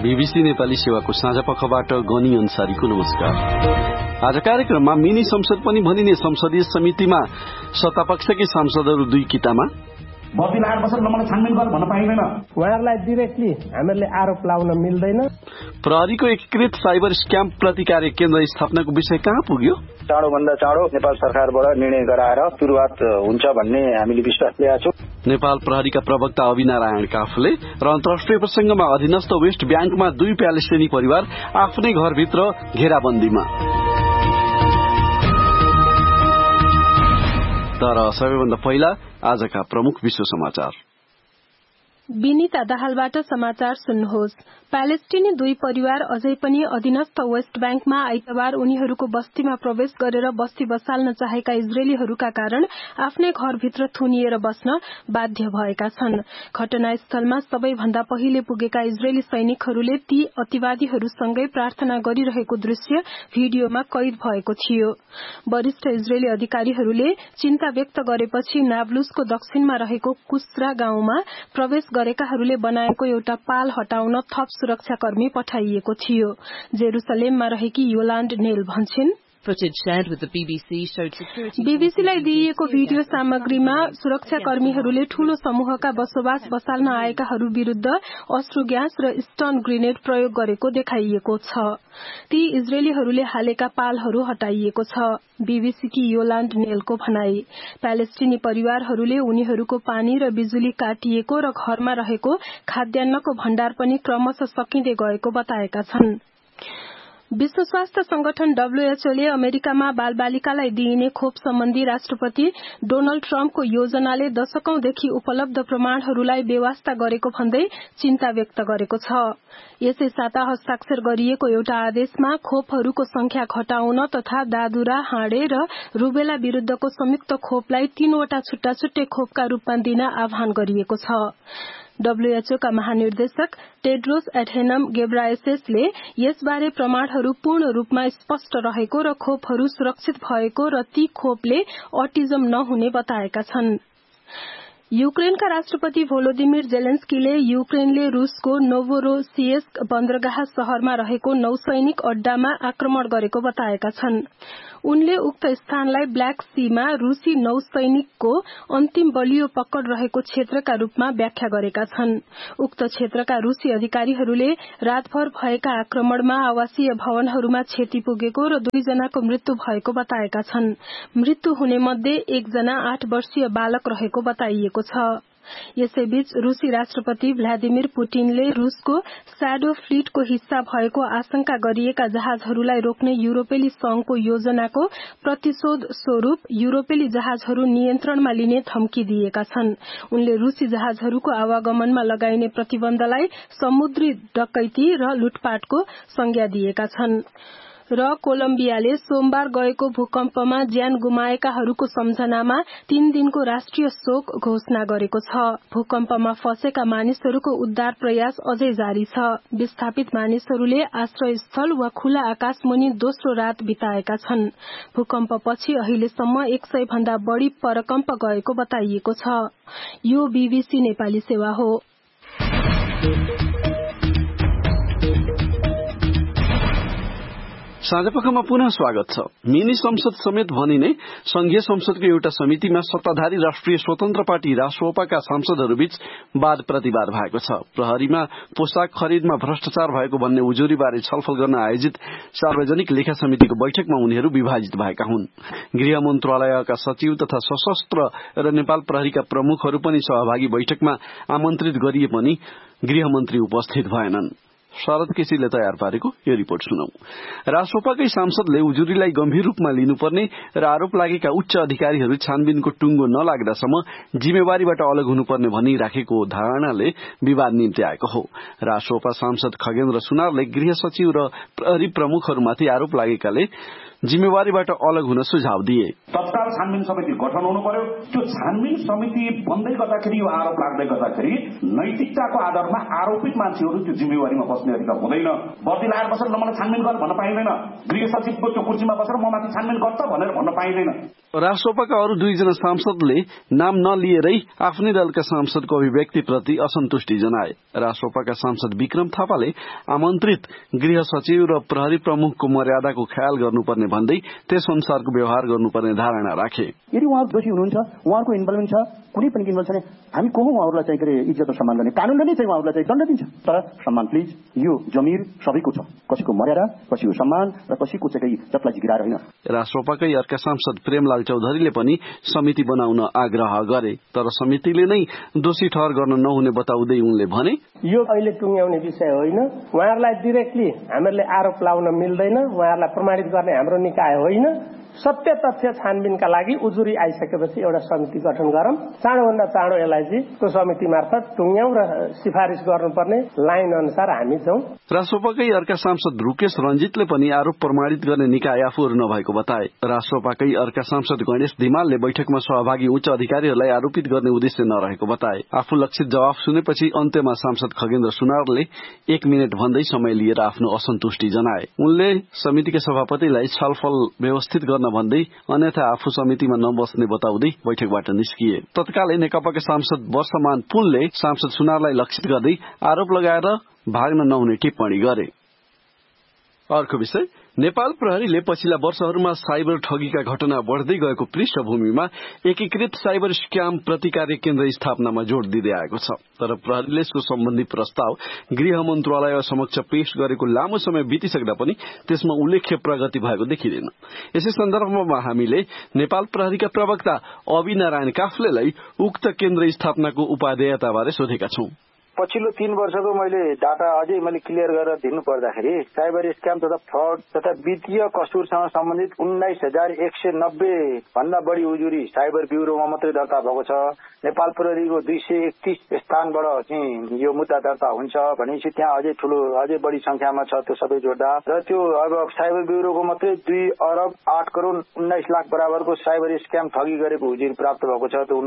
BBC Nepali सेवाको साझा पखबाट गनी अन्सारीको नमस्कार। आज कार्यक्रममा मिनी संसद पनि भनिने संसदीय समितिमा सत्तापक्षकै सांसदहरू 2 कितामा, बर्दिला 8 वर्ष मलाई छानबिन गर भन्न पाइँदैन, उहाँहरूलाई डाइरेक्टली हामीहरूले आरोप लाउन मिल्दैन। प्रहरीको एकीकृत साइबर स्क्याम प्रतिकार केन्द्र स्थापनाको विषय कहाँ पुग्यो? चाँडोभन्दा चाँडो नेपाल सरकारबाट निर्णय गराएर सुरुवात हुन्छ भन्ने हामीले विश्वास लिएका छौं। नेपाल प्रहरीका प्रवक्ता अविनारायण काफले र अन्तर्राष्ट्रिय प्रसंगमा अधीनस्थ वेस्ट ब्याङ्कमा 2 प्यालेस्टिनी परिवार आफ्नै घरभित्र घेराबन्दीमा। तर सबैभन्दा पहिला आजका प्रमुख विश्व समाचार। विनिता दाहालबाट समाचार सुन्नुहोस्। प्यालेस्टिनी 2 परिवार अझै पनि अधीनस्थ वेस्ट ब्याङ्कमा आइतबार उनीहरूको बस्तीमा प्रवेश गरेर बस्ती बसाल्न चाहेका इजरायलीहरूका कारण आफ्नै घरभित्र थुनिएर बस्न बाध्य भएका छन्। घटनास्थलमा सबैभन्दा पहिले पुगेका इजरायली सैनिकहरूले ती अतिवादीहरूसँगै प्रार्थना गरिरहेको दृश्य भिडियोमा कैद भएको थियो। वरिष्ठ इजरायली अधिकारीहरूले चिन्ता व्यक्त गरेपछि नाब्लुसको दक्षिणमा रहेको कुस्रा गाउँमा प्रवेश गरेकाहरूले बनाएको एउटा पाल हटाउन थप सुरक्षाकर्मी पठाइएको थियो। जेरूसलेममा रहेकी योलान्ड नेल भन्छिन्, बीबीसीलाई दिइएको भिडियो सामग्रीमा सुरक्षाकर्मीहरूले ठूलो समूहका बसोबास बसाल्न आएकाहरू विरूद्ध अश्रु ग्यास र स्टन ग्रेनेड प्रयोग गरेको देखाइएको छ। ती इजरायलीहरूले हालेका पालहरू हटाइएको छ। बीबीसीकी योलान्ड नेलको भनाई, प्यालेस्टिनी परिवारहरूले उनीहरूको पानी र बिजुली काटिएको र घरमा रहेको खाद्यान्नको भण्डार पनि क्रमशः सकिँदै गएको बताएका छन्। विश्व स्वास्थ्य संगठन WHO ले अमेरिकामा बालबालिकालाई दिइने खोप सम्बन्धी राष्ट्रपति डोनाल्ड ट्रम्पको योजनाले दशकौंदेखि उपलब्ध प्रमाणहरूलाई बेवास्ता गरेको भन्दै चिन्ता व्यक्त गरेको छ। यसै साता हस्ताक्षर गरिएको एउटा आदेशमा खोपहरूको संख्या घटाउन तथा दादुरा, हाँडे र रुबेला विरूद्धको संयुक्त खोपलाई 3 वटा छुट्टा छुट्टै खोपका रूपमा दिन आह्वान गरिएको छ। WHO का महानिर्देशक टेड्रोस एडहेनम गेब्रायेससले यसबारे प्रमाणहरू पूर्ण रूपमा स्पष्ट रहेको र खोपहरू सुरक्षित भएको र ती खोपले अटिजम नहुने बताएका छन्। युक्रेनका राष्ट्रपति भोलोदिमिर जेलेन्स्कीले युक्रेनले रूसको नोभोरोसियस्क बन्दरगाह शहरमा रहेको नौसैनिक अड्डामा आक्रमण गरेको बताएका छन्। उनले उक्त स्थानलाई ब्ल्याक सीमा रूसी नौसैनिकको अन्तिम बलियो पकड़ रहेको क्षेत्रका रूपमा व्याख्या गरेका छन्। उक्त क्षेत्रका रूसी अधिकारीहरूले रातभर भएका आक्रमणमा आवासीय भवनहरूमा क्षति पुगेको र 2 जनाको मृत्यु भएको बताएका छन्। मृत्यु हुने मध्ये 1 जना 8 वर्षीय बालक रहेको बताइएको छ। यसैबीच रूसी राष्ट्रपति भ्लादिमिर पुटिनले रूसको शैडो फ्लीटको हिस्सा भएको आशंका गरिएका जहाजहरूलाई रोक्ने युरोपेली संघको योजनाको प्रतिशोध स्वरूप युरोपेली जहाजहरू नियन्त्रणमा लिने धम्की दिएका छन्। उनले रूसी जहाजहरूको आवागमनमा लगाइने प्रतिबन्धलाई समुद्री डकैती र लुटपाटको संज्ञा दिएका छन्। र कोलम्बियाले सोमबार गएको भूकम्पमा ज्यान गुमाएकाहरूको सम्झनामा 3 दिनको राष्ट्रिय शोक घोषणा गरेको छ। भूकम्पमा फँसेका मानिसहरूको उद्धार प्रयास अझै जारी छ। विस्थापित मानिसहरूले आश्रय स्थल वा खुला आकाशमुनि दोस्रो रात बिताएका छन्। भूकम्पपछि अहिलेसम्म 100 भन्दा बढ़ी परकम्प गएको बताइएको छ। यो बीबीसी नेपाली सेवा हो। साँझपखमा पुनः स्वागत छ। मिनी संसद समेत भनिने संघीय संसदको एउटा समितिमा सत्ताधारी राष्ट्रिय स्वतन्त्र पार्टी रासोपाका सांसदहरूबीच वाद प्रतिवाद भएको छ। प्रहरीमा पोशाक खरिदमा भ्रष्टाचार भएको भन्ने उजुरीबारे छलफल गर्न आयोजित सार्वजनिक लेखा समितिको बैठकमा उनीहरू विभाजित भएका हुन्। गृह मन्त्रालयका सचिव तथा सशस्त्र र नेपाल प्रहरीका प्रमुखहरू पनि सहभागी बैठकमा आमन्त्रित गरिए पनि गृहमन्त्री उपस्थित भएनन्। शरद केसीले तयार पारेको यो रिपोर्ट सुनौ। रासोपाकै सांसदले उजुरीलाई गम्भीर रूपमा लिनुपर्ने र आरोप लागेका उच्च अधिकारीहरू छानबिनको टुङ्गो नलाग्दासम्म जिम्मेवारीबाट अलग हुनुपर्ने भनिराखेको धारणाले विवाद निम्ति आएको हो। रासोपा सांसद खगेन्द्र सुनारले गृह सचिव र प्रहरी प्रमुखहरूमाथि आरोप लागेकाले जिम्मेवारीबाट अलग हुन सुझाव दिए। तत्काल छानबिन समिति गठन हुनु पर्यो। त्यो छानबिन समिति बन्दै गर्दाखेरि यो आरोप लाग्दै गर्दाखेरि नैतिकताको आधारमा आरोपित मान्छेहरू त्यो जिम्मेवारीमा बस्ने अधिकार हुँदैन। बर्दिला 8 वर्ष मलाई छानबिन गर भन्न पाइँदैन। गृह सचिवको त्यो कुर्सीमा बसेर म माथि छानबिन गर्छ भनेर भन्न पाइँदैन। राष्ट्रपाका अरू 2 जना सांसदले नाम नलिएरै आफ्नै दलका सांसदको अभिव्यक्तिप्रति असन्तुष्टि जनाए। राष्ट्रपाका सांसद विक्रम थापाले आमन्त्रित गृह सचिव र प्रहरी प्रमुखको मर्यादाको ख्याल गर्नुपर्ने भन्दै त्यस अनुसारको व्यवहार गर्नुपर्ने धारणा राखे। यदि उहाँ दोषी हुनुहुन्छ, उहाँको इन्भल्भमेन्ट छ, कुनै पनि इन्भल्भ छैन, हामी को हौं उहाँहरूलाई चाहिँ के इज्जत र सम्मान गर्ने? कानूनले नै चाहिँ उहाँहरूलाई चाहिँ दण्ड दिन्छ। तर सम्मान प्लिज, यो जमिर सबैको छ, कसैको मर्यादा, कसैको सम्मान र कसैको चाहिँ जसलाई जिगिरा होइन। राष्ट्रपाकै अर्का सांसद प्रेमलाल चौधरीले पनि समिति बनाउन आग्रह गरे, तर समितिले नै दोषी ठहर गर्न नहुने बताउँदै उनले भने, यो अहिले टुङ्ग्याउने विषय होइन, उहाँहरूलाई डाइरेक्टली हामीहरूले आरोप लाउन मिल्दैन, उहाँहरूलाई प्रमाणित गर्ने हाम्रो निकाय होइन। सत्य तथ्य छानबिनका लागि उजुरी आइसकेपछि एउटा समिति गठन गरौं, चाँडोभन्दा चाँडो यसलाई चाहिँ समिति मार्फत टुङ्ग्याउँ र सिफारिस गर्नुपर्ने लाइन अनुसार हामी छौं। राष्ट्रपाकै अर्का सांसद रुकेश रञ्जितले पनि आरोप प्रमाणित गर्ने निकाय आफूहरू नभएको बताए। राष्ट्रपाकै अर्का सांसद गणेश धिमालले बैठकमा सहभागी उच्च अधिकारीहरूलाई आरोपित गर्ने उद्देश्य नरहेको बताए। आफू लक्षित जवाफ सुनेपछि अन्त्यमा सांसद खगेन्द्र सुनारले 1 मिनट भन्दै समय लिएर आफ्नो असन्तुष्टि जनाए। उनले समितिका सभापतिलाई छलफल व्यवस्थित गर्न भन्दै अन्यथा आफू समितिमा नबस्ने बताउँदै बैठकबाट निस्किए। तत्कालै नेकपाका सांसद वर्षमान पुनले सांसद सुनारलाई लक्षित गर्दै आरोप लगाएर भाग्न नहुने टिप्पणी गरे। अर्को विषय, नेपाल प्रहरीले पछिल्ला वर्षहरूमा साइबर ठगीका घटना बढ़दै गएको पृष्ठभूमिमा एकीकृत साइबर स्क्याम प्रतिकार केन्द्र स्थापनामा जोड़ दिँदै आएको छ। तर प्रहरीले सो सम्बन्धी प्रस्ताव गृह मन्त्रालय समक्ष पेश गरेको लामो समय बितिसक्दा पनि त्यसमा उल्लेख्य प्रगति भएको देखिँदैन। यसै सन्दर्भमा हामीले नेपाल प्रहरीका प्रवक्ता अवि नारायण काफ्लेलाई उक्त केन्द्र स्थापनाको उपादेयताबारे सोधेका छौं। पछिल्लो 3 वर्षको मैले डाटा अझै मैले क्लियर गरेर दिनु पर्दाखेरि साइबर स्क्याम तथा फ्रड तथा वित्तीय कसुरसँग सम्बन्धित 19,190 भन्दा बढी उजुरी साइबर ब्युरोमा मात्रै दर्ता भएको छ। नेपाल प्रहरीको 231 स्थानबाट चाहिँ यो मुद्दा दर्ता हुन्छ भनेपछि त्यहाँ अझै बढी संख्यामा छ त्यो सबै जोड्दा। र त्यो अब साइबर ब्युरोको मात्रै 2 अरब 8 करोड़ 19 लाख बराबरको साइबर स्क्याम ठगी गरेको उजुरी प्राप्त भएको छ। त्यो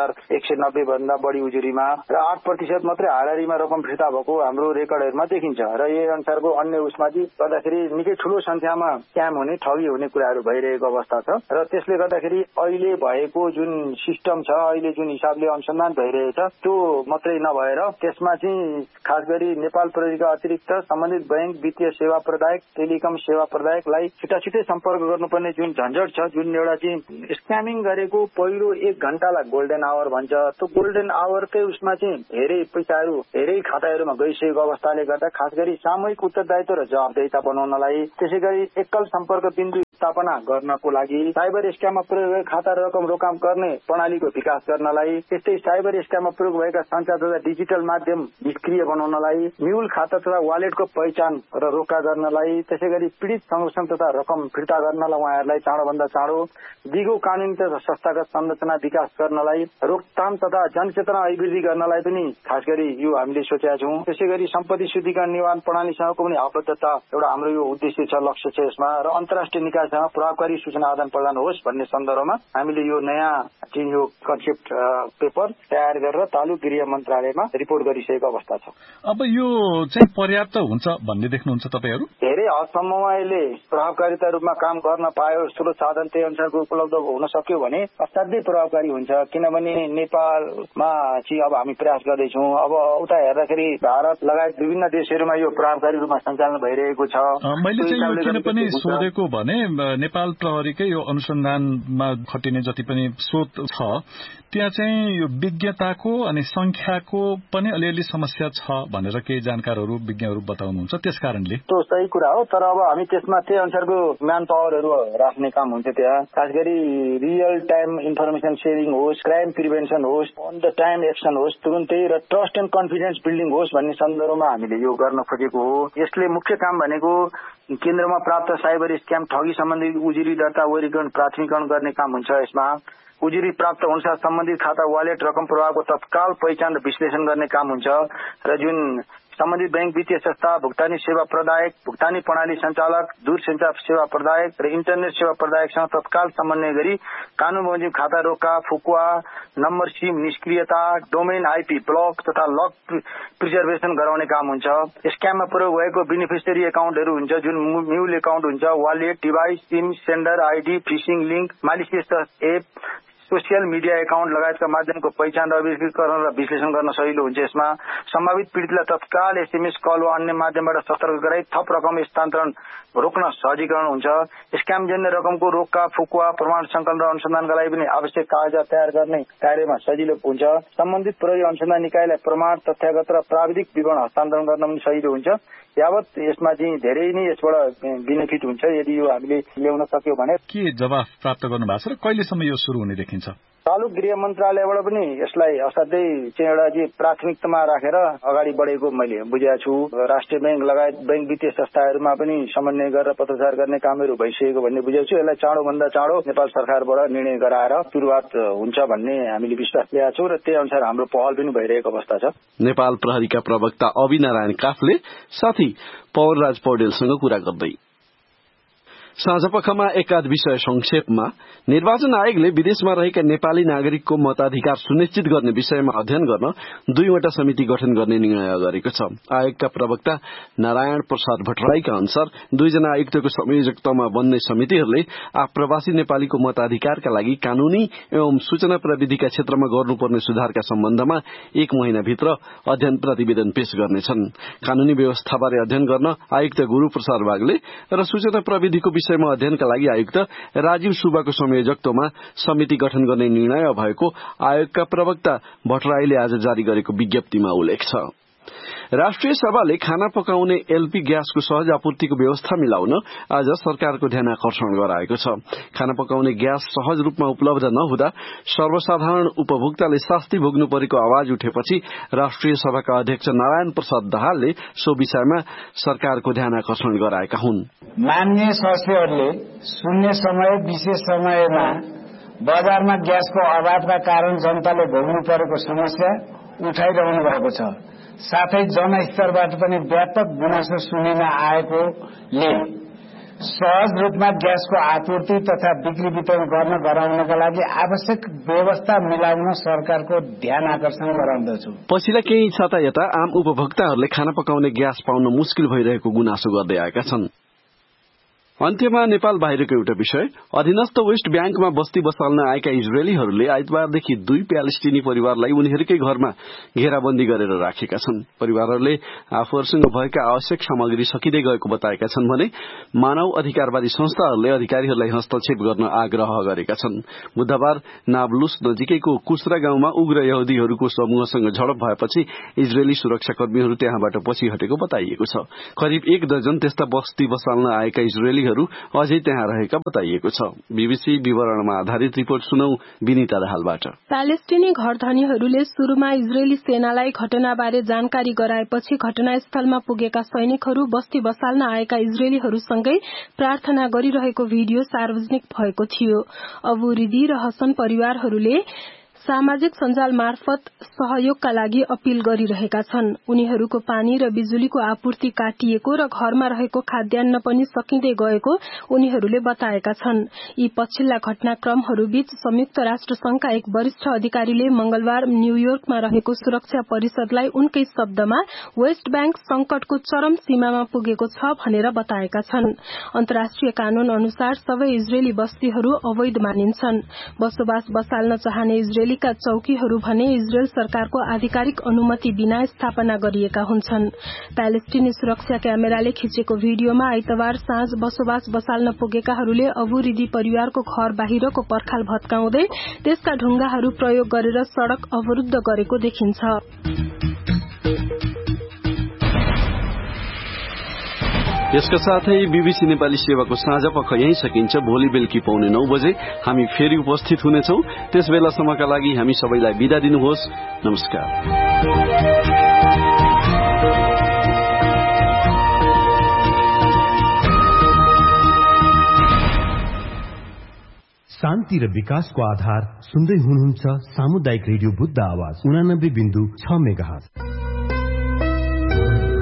19,190 भन्दा बढी उजुरीमा र 8% मात्रै हारारीमा रकम फिर्ता भएको हाम्रो रेकर्डहरूमा देखिन्छ। र यही अनुसारको अन्य उसमा चाहिँ गर्दाखेरि निकै ठूलो संख्यामा स्क्याम हुने ठगी हुने कुराहरू भइरहेको अवस्था छ। र त्यसले गर्दाखेरि अहिले भएको जुन सिस्टम छ, अहिले जुन हिसाबले अनुसन्धान भइरहेछ त्यो मात्रै नभएर त्यसमा चाहिँ खास गरी नेपाल प्रहरीका अतिरिक्त सम्बन्धित बैंक, वित्तीय सेवा प्रदायक, टेलिकम सेवा प्रदायकलाई छिटाछिटै सम्पर्क गर्नुपर्ने जुन झन्झट छ, जुन एउटा चाहिँ स्क्यामिङ गरेको पहिलो 1 घण्टालाई गोल्डन आवर भन्छ, त्यो गोल्डन आवरकै उसमा चाहिँ धेरै पैसाहरू धेरै खाताहरूमा गइसकेको अवस्थाले गर्दा खास गरी सामूहिक उत्तरदायित्व र जवाबदेहिता बनाउनलाई, त्यसै गरी एकल सम्पर्क बिन्दु स्थापना गर्नको लागि, साइबर स्क्याममा प्रयोग भएका खाता रकम रोकाम गर्ने प्रणालीको विकास गर्नलाई, त्यस्तै साइबर स्क्याममा प्रयोग भएका सञ्चार तथा डिजिटल माध्यम निष्क्रिय बनाउनलाई, म्युल खाता तथा वालेटको पहिचान र रोका गर्नलाई, त्यसै गरी पीडित संरक्षण तथा रकम फिर्ता गर्नलाई उहाँहरूलाई चाँडोभन्दा चाँडो दिगो कानूनी तथा संस्थागत संरचना विकास गर्नलाई, रोकथाम तथा जनचेतना अभिवृद्धि गर्नलाई पनि खास गरी यो हामीले सोचेका छौं। त्यसै गरी सम्पत्ति शुद्धिकरण निवारण प्रणालीसँगको पनि आबद्धता एउटा हाम्रो यो उद्देश्य छ, लक्ष्य छ यसमा। र अन्तर्राष्ट्रिय निकायसँग प्रभावकारी सूचना आदान प्रदान होस् भन्ने सन्दर्भमा हामीले यो नयाँ चाहिँ यो कन्सेप्ट पेपर तयार गरेर तालु गृह मन्त्रालयमा रिपोर्ट गरिसकेको अवस्था छ। अब यो चाहिँ पर्याप्त हुन्छ भन्ने देख्नुहुन्छ तपाईहरु? धेरै हदसम्ममा यसले प्रभावकारिता रूपमा काम गर्न पायो, स्रोत साधन त्यही अनुसारको उपलब्ध हुन सक्यो भने असाध्यै प्रभावकारी हुन्छ। किनभने नेपालमा चाहिँ अब हामी प्रयास गर्दैछौँ। अब उता हेर्दाखेरि भारत लगायत विभिन्न देशहरूमा यो प्रभावकारी रूपमा सञ्चालन भइरहेको छ। मैले चाहिँ यो किन पनि सोधेको भने नेपाल प्रहरीकै यो अनुसन्धानमा खटिने जति पनि स्रोत छ त्यहाँ चाहिँ यो विज्ञताको अनि संख्याको पनि अलिअलि समस्या छ भनेर केही जानकारहरू विज्ञहरू बताउनुहुन्छ। त्यसकारणले त्यो सही कुरा हो, तर अब हामी त्यसमा त्यही अनुसारको म्यान पावरहरू राख्ने काम हुन्छ। त्यहाँ खास गरी रियल टाइम इन्फर्मेसन शेयरिङ होस्, क्राइम प्रिभेन्सन होस्, अन द टाइम एक्सन होस्, तुरुन्तै र ट्रस्ट एन्ड कन्फिडेन्स बिल्डिङ होस् भन्ने सन्दर्भमा हामीले यो गर्न खोजेको हो। यसले मुख्य काम भनेको केन्द्रमा प्राप्त साइबर स्क्याम ठगी सम्बन्धी उजुरी दर्ता वर्गीकरण प्राथमिकरण गर्ने काम हुन्छ। यसमा उजुरी प्राप्त हुनसाथ सम्बन्धित खाता वालेट रकम प्रवाहको तत्काल पहिचान र विश्लेषण गर्ने काम हुन्छ। र जुन सम्बन्धित बैंक वित्तीय संस्था, भुक्तानी सेवा प्रदायक, भुक्तानी प्रणाली सञ्चालक, दूरसञ्चार सेवा प्रदायक र इन्टरनेट सेवा प्रदायकसँग तत्काल समन्वय गरी कानून बमोजिम खाता रोका, फुकुवा, नम्बर सिम निष्क्रियता, डोमेन आईपी ब्लक तथा लक प्रिजर्भेसन गराउने काम हुन्छ। स्क्याममा प्रयोग भएको बेनिफिसियरी एकाउन्टहरू हुन्छ, जुन म्युल एकाउन्ट हुन्छ, wallet, device, SIM, sender ID, phishing link, मालिसियस app, social media account लगायतका माध्यमको पहिचान र वर्गीकरण र विश्लेषण गर्न सजिलो हुन्छ। यसमा सम्भावित पीडितलाई तत्काल एसएमएस कल वा अन्य माध्यमबाट सतर्क गराई थप रकम स्थानान्तरण रोक्न सहजीकरण हुन्छ। स्क्यामजन्य रकमको रोका, फुकुवा, प्रमाण संकलन र अनुसन्धानका लागि पनि आवश्यक कागजात तयार गर्ने कार्यमा सजिलो हुन्छ। सम्बन्धित प्रहरी अनुसन्धान निकायलाई प्रमाण, तथ्यागत र प्राविधिक विवरण हस्तान्तरण गर्न पनि सजिलो हुन्छ। यावत यसमा चाहिँ धेरै नै यसबाट बेनिफिट हुन्छ यदि यो हामीले ल्याउन सक्यौं भने। के जवाफ प्राप्त गर्नु भएको छ र कहिलेसम्म यो सुरु हुने देखिन्छ? चालू गृह मन्त्रालयबाट पनि यसलाई असाध्यै चाहिँ एउटा प्राथमिकतामा राखेर अगाडि बढेको मैले बुझेको छु। राष्ट्रिय बैंक लगायत बैंक वित्तीय संस्थाहरूमा पनि समन्वय गरेर पत्रचार गर्ने कामहरू भइसकेको भन्ने बुझेको छु। यसलाई चाँडोभन्दा चाँडो नेपाल सरकारबाट निर्णय गराएर सुरुवात हुन्छ भन्ने हामीले विश्वास ल्याएको छौँ र त्यही अनुसार हाम्रो पहल पनि भइरहेको अवस्था छ। नेपाल प्रहरीका प्रवक्ता अविनारायण काफले साथी पवनराज पौडेलसँग कुरा गर्दै साँझपखमा एकाध विषय संक्षेपमा निर्वाचन आयोगले विदेशमा रहेका नेपाली नागरिकको मताधिकार सुनिश्चित गर्ने विषयमा अध्ययन गर्न 2वटा समिति गठन गर्ने निर्णय गरेको छ। आयोगका प्रवक्ता नारायण प्रसाद भट्टराईका अनुसार 2 जना आयुक्तको संयोजकतामा बन्ने समितिहरूले आप्रवासी नेपालीको मताधिकारका लागि कानूनी एवं सूचना प्रविधिका क्षेत्रमा गर्नुपर्ने सुधारका सम्बन्धमा 1 महिनाभित्र अध्ययन प्रतिवेदन पेश गर्नेछन्। कानूनी व्यवस्थाबारे अध्ययन गर्न आयुक्त गुरूप्रसाद बागले र सूचना प्रविधिको विषयमा अध्ययनका लागि आयुक्त राजीव सुब्बाको संयोजकत्वमा समिति गठन गर्ने निर्णय भएको आयोगका प्रवक्ता भट्टराईले आज जारी गरेको विज्ञप्तिमा उल्लेख छ। राष्ट्रिय सभाले खाना पकाउने एलपी ग्यासको सहज आपूर्तिको व्यवस्था मिलाउन आज सरकारको ध्यानाकर्षण गराएको छ। खाना पकाउने ग्यास सहज रूपमा उपलब्ध नहुँदा सर्वसाधारण उपभोक्ताले शास्ति भोग्नु परेको आवाज उठेपछि राष्ट्रिय सभाका अध्यक्ष नारायण प्रसाद दाहालले सो विषयमा सरकारको ध्यानाकर्षण गराएका हुन्। मान्य सदस्यहरूले शून्य समय विशेष समयमा बजारमा ग्यासको अभावका कारण जनताले भोग्नु परेको समस्या उठाइरहनु भएको छ। साथै जनस्तरबाट पनि व्यापक गुनासो सुनिन आएकोले सहज रूपमा ग्यासको आपूर्ति तथा बिक्री वितरण गर्न गराउनका लागि आवश्यक व्यवस्था मिलाउन सरकारको ध्यान आकर्षण गराउँदछु। पछिल्ला केही साता यता आम उपभोक्ताहरूले खाना पकाउने ग्यास पाउन मुस्किल भइरहेको गुनासो गर्दै आएका छन्। अन्त्यमा नेपाल बाहिरको एउटा विषय, अधीनस्थ वेस्ट ब्याङ्कमा बस्ती बसाल्न आएका इजरायलीहरूले आइतबारदेखि 2 प्यालेस्टिनी परिवारलाई उनीहरूकै घरमा घेराबन्दी गरेर राखेका छन्। परिवारहरूले आफूहरूसँग भएका आवश्यक सामग्री सकिँदै गएको बताएका छन् भने मानव अधिकारवादी संस्थाहरूले अधिकारीहरूलाई हस्तक्षेप गर्न आग्रह गरेका छन्। बुधबार नाब्लुस नजिकैको कुस्रा गाउँमा उग्र यहुदीहरूको समूहसँग झडप भएपछि इजरायली सुरक्षाकर्मीहरू त्यहाँबाट पछि हटेको बताइएको छ। करिब 1 दर्जन त्यस्ता बस्ती बसाल्न आएका इजरायली अझै त्यहाँ रहेका बताइएको छ। बीबीसी विवरणमा आधारित रिपोर्ट सुनौ विनिता दाहालबाट। प्यालेस्टिनी घरधनीहरूले सुरुमा इजरायली सेनालाई घटनाबारे जानकारी गराएपछि घटनास्थलमा पुगेका सैनिकहरू बस्ती बसाल्न आएका इजरायलीहरूसँगै प्रार्थना गरिरहेको भिडियो सार्वजनिक भएको थियो। अबु रिदी र हसन परिवारहरूले सामाजिक सञ्जाल मार्फत सहयोगका लागि अपील गरिरहेका छन्। उनीहरूको पानी र बिजुलीको आपूर्ति काटिएको र घरमा रहेको खाद्यान्न पनि सकिँदै गएको उनीहरूले बताएका छन्। यी पछिल्ला घटनाक्रमहरूबीच संयुक्त राष्ट्र संघका एक वरिष्ठ अधिकारीले मंगलबार न्यूयोर्कमा रहेको सुरक्षा परिषदलाई उनकै शब्दमा वेस्ट ब्याङ्क संकटको चरम सीमामा पुगेको छ भनेर बताएका छन्। अन्तर्राष्ट्रिय कानून अनुसार सबै इजरायली बस्तीहरू अवैध मानिन्छन्। बसोबास बसाल्न चाहने इजरायली का चौकीहरू भने इजरायल सरकारको आधिकारिक अनुमति बिना स्थापना गरिएका हुन्छन्। प्यालेस्टिनी सुरक्षा क्यामेराले खिचेको भिडियोमा आइतबार साँझ बसोबास बसाल्न पुगेकाहरूले अबु रिदी परिवारको घर बाहिरको पर्खाल भत्काउँदै त्यसका ढुङ्गाहरू प्रयोग गरेर सड़क अवरुद्ध गरेको देखिन्छ। यसका साथै बीबीसी नेपाली सेवाको साँझ पख यही सकिन्छ। भोलि बेलुकी 9:15 बजे हामी फेरि उपस्थित हुनेछौं। त्यस बेलासम्मका लागि हामी सबैलाई बिदा दिनुहोस्। नमस्कार। शान्ति र विकासको आधार सुन्दै हुनुहुन्छ सामुदायिक रेडियो बुद्ध आवाज 89.6 मेगाहर्ज।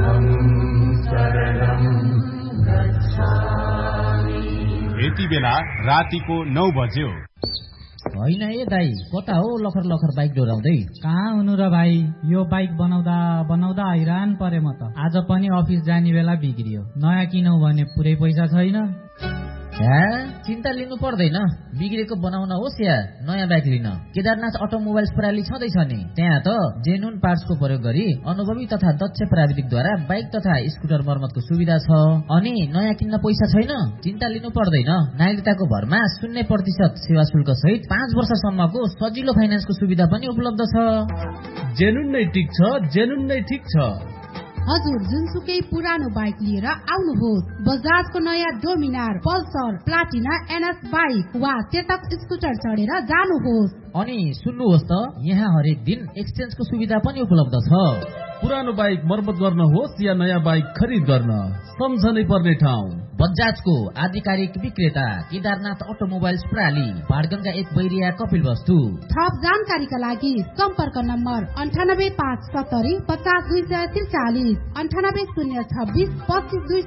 यति बेला रातिको 9 बज्यो। होइन ए दाई, कता हो लखर लखर बाइक डोराउँदै? कहाँ हुनु र भाइ, यो बाइक बनाउँदा बनाउँदा हैरान परे म त। आज पनि अफिस जाने बेला बिग्रियो। नयाँ किनौ भने पुरै पैसा छैन। चिन्ता लिनु पर्दैन, बिग्रेको बनाउन होस् या नयाँ बाइक लिन, केदारनाथ अटोमोबाइल्स प्रणाली छँदैछ नि। त्यहाँ त जेन्युन पार्ट्सको प्रयोग गरी अनुभवी तथा दक्ष प्राविधिकद्वारा बाइक तथा स्कुटर मर्मतको सुविधा छ। अनि नयाँ किन्न पैसा छैन, चिन्ता लिनु पर्दैन। नागरिकताको भरमा 0% सेवा शुल्क सहित 5 वर्षसम्मको सजिलो फाइनान्सको सुविधा पनि उपलब्ध छ। जेन्युन नै ठिक छ, जेन्युन नै ठिक छ। हजुर जुनसुकै पुरानो बाइक लिएर आउनुहोस्। बजाजको नयाँ Dominar, Pulsar, Platina, NS bike वा चेतक स्कुटर चढेर जानुहोस्। अनि सुन्नुहोस् त, यहाँ हरेक दिन एक्सचेन्जको सुविधा पनि उपलब्ध छ। पुरानो बाइक मर्मत गर्न होस् या नयाँ बाइक खरिद गर्न, सम्झनै पर्ने ठाउँ बजाजको आधिकारिक विक्रेता केदारनाथ अटोमोबाइल्स प्रणाली, बाडगंगा 1 बैरिया कपिलवस्तु। थप जानकारीका लागि सम्पर्क नम्बर 98570 50243, 98026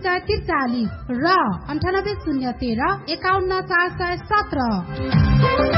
25243 र 98013 51417।